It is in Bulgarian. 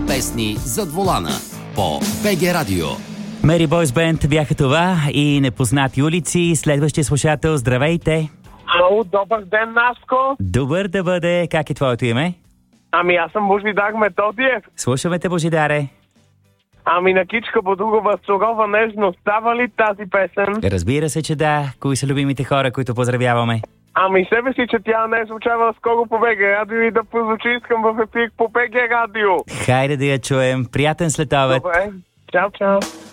песни зад волана по БГ Радио. Мери Бойс Бенд бяха това и Непознати улици. Следващия слушател, здравейте! Ало, добър ден, Наско! Добър да бъде. Как е твоето име? Аз съм Божидар Методиев. Слушаме те, Божидаре. На Кичка Бодугова сурова нежно става ли тази песен? Разбира се, че да. Кои са любимите хора, които поздравяваме? Себе си, че тя не е звучава скоро по БГ Радио и да прозвучи искам в ефир по БГ Радио. Хайде да я чуем. Приятен следобед. Добре. Чао, чао.